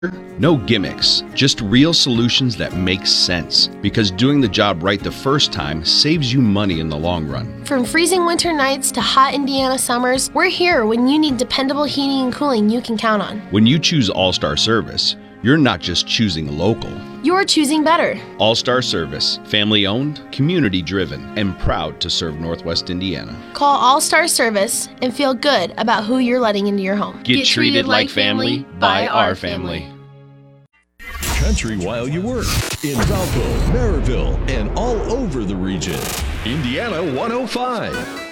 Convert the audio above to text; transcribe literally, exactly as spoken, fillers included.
No gimmicks, just real solutions that make sense. Because doing the job right the first time saves you money in the long run. From freezing winter nights to hot Indiana summers, we're here when you need dependable heating and cooling you can count on. When you choose All-Star Service, you're not just choosing local. You're choosing better. All-Star Service, family-owned, community-driven, and proud to serve Northwest Indiana. Call All-Star Service and feel good about who you're letting into your home. Get, Get treated, treated like family by our family. Country while you work in Valpo, Maryville, and all over the region. Indiana one oh five.